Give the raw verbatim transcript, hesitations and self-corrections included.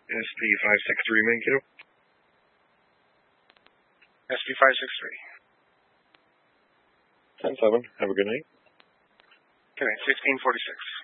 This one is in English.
S P five six three, main kiddo. S P five six three. ten seven. Have a good night. Good night, sixteen forty-six.